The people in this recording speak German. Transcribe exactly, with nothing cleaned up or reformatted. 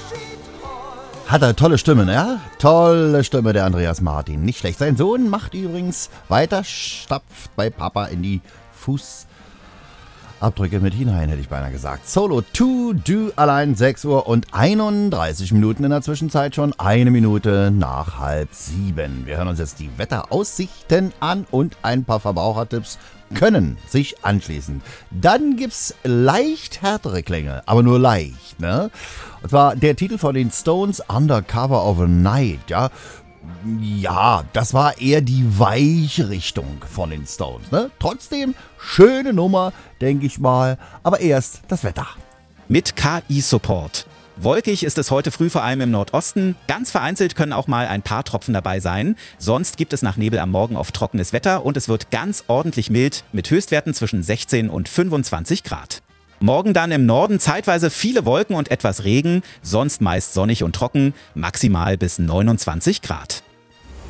Hat er tolle Stimme, ne? Tolle Stimme, der Andreas Martin. Nicht schlecht. Sein Sohn macht übrigens weiter, stapft bei Papa in die Fußabdrücke mit hinein, hätte ich beinahe gesagt. Solo to do allein sechs Uhr und einunddreißig Minuten in der Zwischenzeit schon. Eine Minute nach halb sieben. Wir hören uns jetzt die Wetteraussichten an und ein paar Verbrauchertipps können sich anschließen. Dann gibt's leicht härtere Klänge, aber nur leicht, ne? Und zwar der Titel von den Stones, Undercover of a Night, ja. Ja, das war eher die weiche Richtung von den Stones, ne? Trotzdem, schöne Nummer, denke ich mal, aber erst das Wetter. Mit K I-Support. Wolkig ist es heute früh vor allem im Nordosten. Ganz vereinzelt können auch mal ein paar Tropfen dabei sein. Sonst gibt es nach Nebel am Morgen oft trockenes Wetter und es wird ganz ordentlich mild mit Höchstwerten zwischen sechzehn und fünfundzwanzig Grad. Morgen dann im Norden zeitweise viele Wolken und etwas Regen, sonst meist sonnig und trocken, maximal bis neunundzwanzig Grad.